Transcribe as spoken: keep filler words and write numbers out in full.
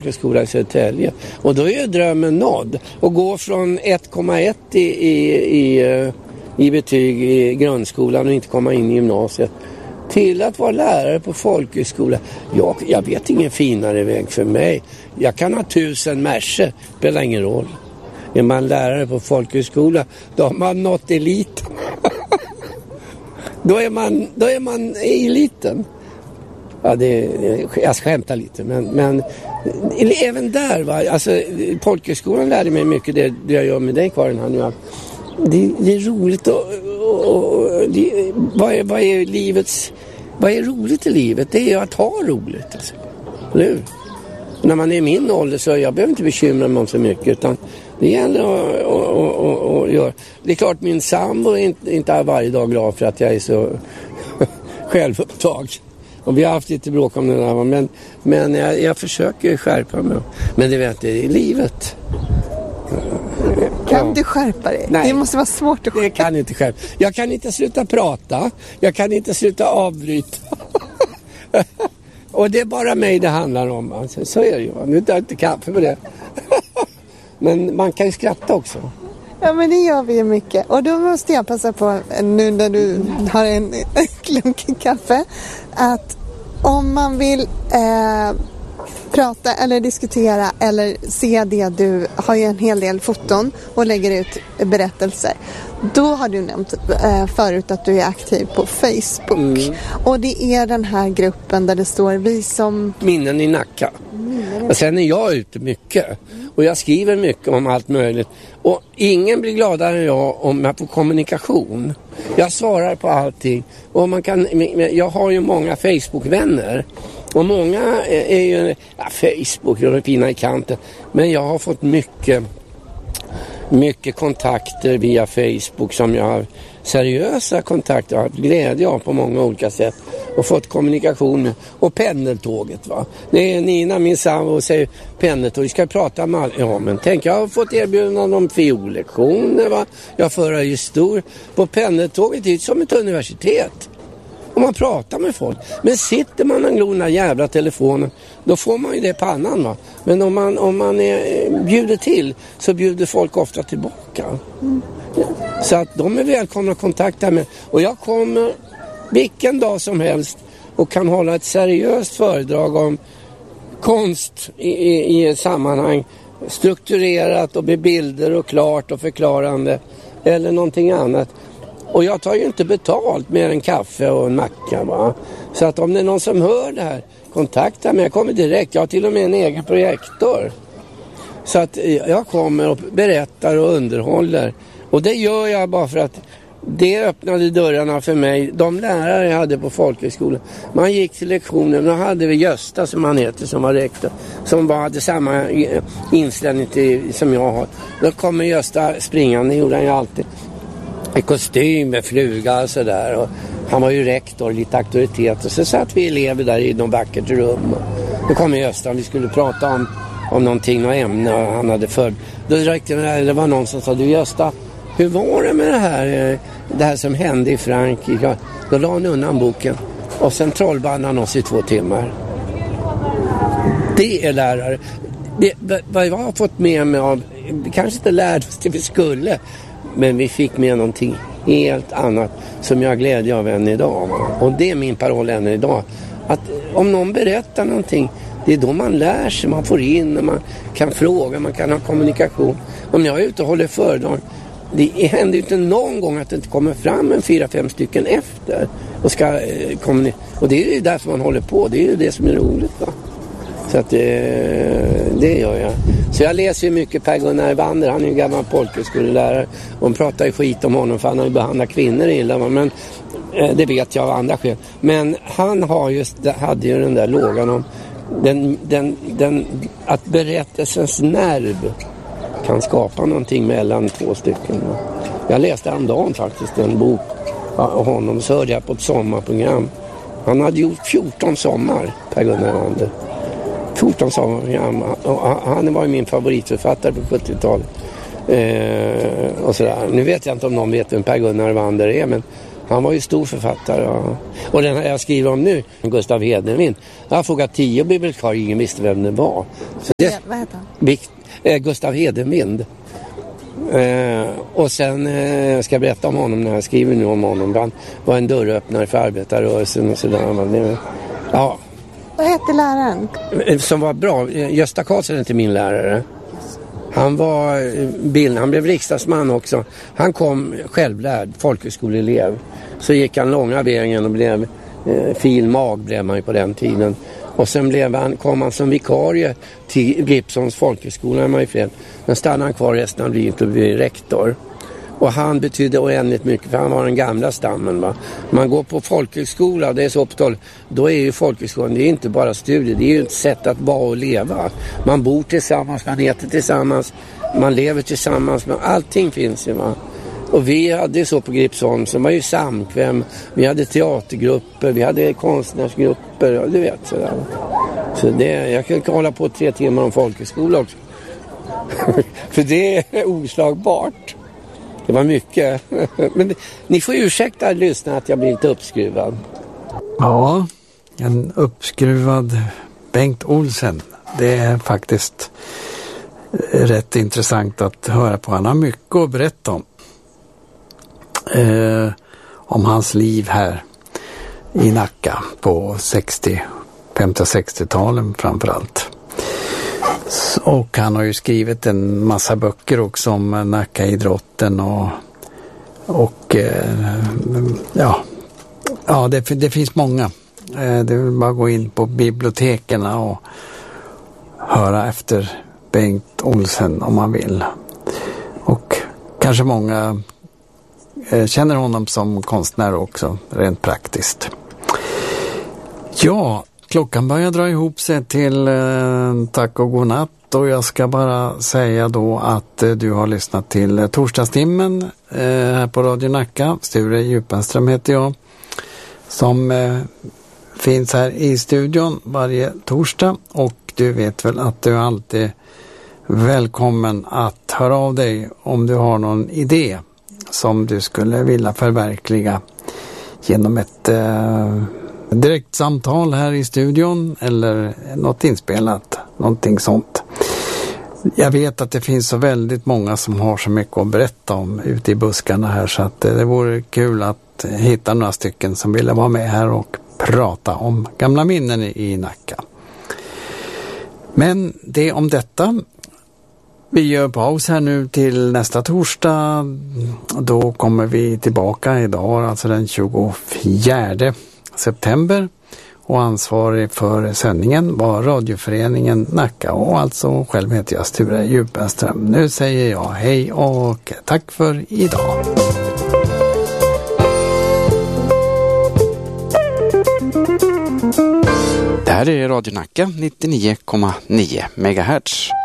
skola i Södertälje. Och då är ju drömmen nådd. Och gå från ett komma ett i, i, i, i betyg i grundskolan och inte komma in i gymnasiet till att vara lärare på folkhögskola. Jag, jag vet ingen finare väg för mig. Jag kan ha tusen merser, spelar ingen roll. Är man lärare på folkhögskola, då har man nått eliten. då, är man, då är man i eliten. Ja, det, jag skämtar lite, men, men även där, va, alltså, folkhögskolan lärde mig mycket det, det jag gör med dig, Karin, här nu. Det, det är roligt och, och, och det, vad, är, vad är livets, vad är roligt i livet? Det är att ha roligt, alltså. Eller hur? När man är i min ålder så jag behöver inte bekymra mig om så mycket, utan det gäller att, att, att, att göra. Det är klart, min sambo är inte, inte är varje dag glad för att jag är så självupptagen. Och vi har haft lite bråk om det där, men, men jag, jag försöker skärpa mig. Men det vet jag, det är livet. Kan ja. du skärpa dig? Nej, det måste vara svårt att skärpa. Det kan inte skärpa. Jag kan inte sluta prata. Jag kan inte sluta avbryta. Och det är bara mig det handlar om. Alltså, så är det ju. Nu tar jag inte kaffe på det. Men man kan ju skratta också. Ja, men det gör vi ju mycket. Och då måste jag passa på, nu när du har en, en klunk kaffe, att om man vill eh, prata eller diskutera eller se det, du har ju en hel del foton och lägger ut berättelser. Då har du nämnt eh, förut att du är aktiv på Facebook. Mm. Och det är den här gruppen där det står vi som... Minnen i Nacka. Mm. Och sen är jag ute mycket. Och jag skriver mycket om allt möjligt. Och ingen blir gladare än jag om jag får kommunikation. Jag svarar på allting. Och man kan, jag har ju många Facebook-vänner. Och många är ju... Ja, Facebook är det fina i kanten. Men jag har fått mycket... mycket kontakter via Facebook som jag har seriösa kontakter och haft glädje av på många olika sätt och fått kommunikation med. Och pendeltåget, va. Det är Nina, min sambo, och säger pendeltåget, ska jag prata med alla? Ja, men tänk, jag har fått erbjudanden om fiollektioner, va. Jag för ju stor. På pendeltåget är det som ett universitet. Och man pratar med folk. Men sitter man och glor den där jävla telefonen, då får man ju det på annan, va. Men om man, om man är, bjuder till, så bjuder folk ofta tillbaka. Mm. Ja. Så att de är välkomna att kontakta med. Och jag kommer vilken dag som helst och kan hålla ett seriöst föredrag om konst i, i, i ett sammanhang. Strukturerat och med bilder och klart och förklarande. Eller någonting annat. Och jag tar ju inte betalt mer än kaffe och en macka, va. Så att om det är någon som hör det här, kontakta mig. Jag kommer direkt. Jag har till och med en egen projektor. Så att jag kommer och berättar och underhåller. Och det gör jag bara för att det öppnade dörrarna för mig. De lärare jag hade på folkhögskolan. Man gick till lektionen. Då hade vi Gösta, som han heter, som var rektor. Som var, hade samma inställning till, som jag har. Då kommer Gösta springande, gjorde han ju alltid. I kostym med fluga och sådär. Och han var ju rektor, lite auktoritet. Och så satt vi elever där i någon vackert rum. Då kom Gösta och vi skulle prata om, om någonting, något ämne han hade för. Då räckte det, det var någon som sa, du Gösta, hur var det med det här, det här som hände i Frankrike? Då la han undan boken. Och sen trollband han oss i två timmar. Det är lärare. Det, vad jag har fått med mig av, kanske inte lärde oss det vi skulle, men vi fick med någonting helt annat som jag glädjer av än idag. Och det är min paroll än idag. Att om någon berättar någonting, det är då man lär sig, man får in och man kan fråga, man kan ha kommunikation. Om jag är ute och håller föredrag, det händer ju inte någon gång att det inte kommer fram en fyra, fem stycken efter och ska eh, kommunicera. Och det är ju därför man håller på, det är ju det som är roligt, va. Så att det, det gör jag. Så jag läser ju mycket Per-Gunnar Wander, han är ju gammal folkhögskolelärare. Och de pratar ju skit om honom för han har ju behandlat kvinnor illa. Men det vet jag av andra skäl. Men han har just, hade ju den där lågan om den, den, den, att berättelsens nerv kan skapa någonting mellan två stycken. Jag läste häromdagen faktiskt en bok av honom, så hörde jag på ett sommarprogram. Han hade gjort fjorton sommar, Per-Gunnar Wander. fjorton sommarprogram. Han var ju min favoritförfattare på sjuttiotalet. Eh, och sådär. Nu vet jag inte om någon vet vem Per-Gunnar Wander är, men Han var ju stor författare. Ja. Och den här jag skriver om nu, Gustav Hedenvind. Jag har frågat tio bibliotekarier, ingen visste vem det var. Så det, Ja, vad heter han? Vikt, eh, Gustav Hedenvind. Eh, och sen eh, ska jag berätta om honom när jag skriver nu om honom. Han var en dörröppnare för arbetarrörelsen och sådär. Ja. Vad hette läraren? Som var bra. Gösta Karlsson är inte min lärare. Han var bild, han blev riksdagsman också. Han kom självlärd, folkhögskoleelev. Så gick han långa vägen och blev eh, fil mag blev man ju på den tiden. Och sen blev han, kom han som vikarie till Gibsons folkhögskola i Majfred. Men stannade han kvar resten av livet och blev rektor. Och han betydde oändligt mycket för han var den gamla stammen. Va? Man går på folkhögskola och det är så uppstått. Då är ju folkhögskolan, det är inte bara studier, det är ju ett sätt att vara och leva. Man bor tillsammans, man äter tillsammans, man lever tillsammans. Men allting finns ju va. Och vi hade så på Gripsholm, så var ju samkväm, vi hade teatergrupper, vi hade konstnärsgrupper, ja, du vet sådär. Så det, jag kan hålla på tre timmar om folkhögskola också. För det är oslagbart. Det var mycket. Men ni får ursäkta att lyssna att jag blir inte uppskruvad. Ja, en uppskruvad Bengt Olsen. Det är faktiskt rätt intressant att höra på. Han har mycket att berätta om. Eh, om hans liv här i Nacka på sextio, femtio- och sextio-talen framförallt. Och han har ju skrivit en massa böcker också om Nackaidrotten och, och eh, ja, ja det, det finns många. Eh, det vill bara gå in på biblioteken och höra efter Bengt Olsen om man vill. Och kanske många eh, känner honom som konstnär också, rent praktiskt. Ja, klockan börjar dra ihop sig till eh, tack och godnatt och jag ska bara säga då att eh, du har lyssnat till eh, torsdagstimmen eh, här på Radio Nacka. Sture Djupenström heter jag som eh, finns här i studion varje torsdag och du vet väl att du alltid är välkommen att höra av dig om du har någon idé som du skulle vilja förverkliga genom ett eh, direkt samtal här i studion eller något inspelat, någonting sånt. Jag vet att det finns så väldigt många som har så mycket att berätta om ute i buskarna här så att det vore kul att hitta några stycken som ville vara med här och prata om gamla minnen i Nacka. Men det om detta. Vi gör paus här nu till nästa torsdag. Då kommer vi tillbaka idag, alltså den tjugofjärde september. Och ansvarig för sändningen var radioföreningen Nacka och alltså själv heter jag Sture Djupenström. Nu säger jag hej och tack för idag. Det här är Radio Nacka nittionio komma nio megahertz.